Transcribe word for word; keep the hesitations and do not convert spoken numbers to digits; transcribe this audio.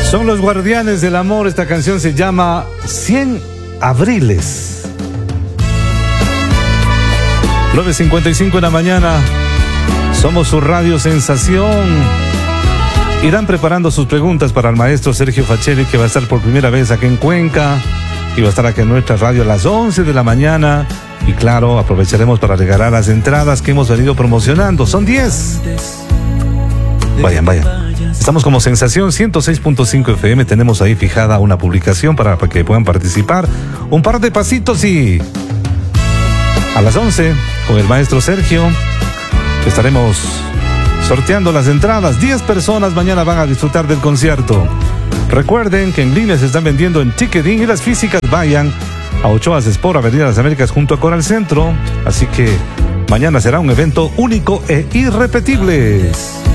Son los Guardianes del Amor. Esta canción se llama cien abriles. nueve cincuenta y cinco en la mañana. Somos su radio sensación. Irán preparando sus preguntas para el maestro Sergio Facelli, que va a estar por primera vez aquí en Cuenca. Y va a estar aquí en nuestra radio a las once de la mañana. Y claro, aprovecharemos para regalar las entradas que hemos venido promocionando. Son diez. Vayan, vayan. Estamos como Sensación ciento seis punto cinco F M. Tenemos ahí fijada una publicación para, para que puedan participar. Un par de pasitos y a las once, con el maestro Sergio, estaremos sorteando las entradas. diez personas mañana van a disfrutar del concierto. Recuerden que en línea se están vendiendo en Ticketing y las físicas. Vayan a Ochoa Sport, Avenida Las Américas, junto a Coral Centro. Así que mañana será un evento único e irrepetible.